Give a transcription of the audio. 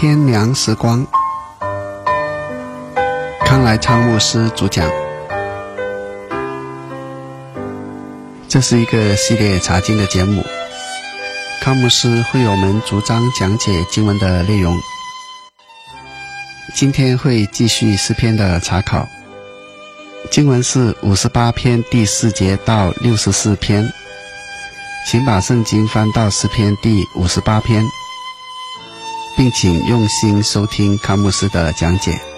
天良时光，康来昌牧师主讲。这是一个系列查经的节目，康牧师会有我们逐章讲解经文的内容。今天会继续诗篇的查考，经文是58篇第4节到64篇，请把圣经翻到诗篇第58篇，并请用心收听康牧师的讲解。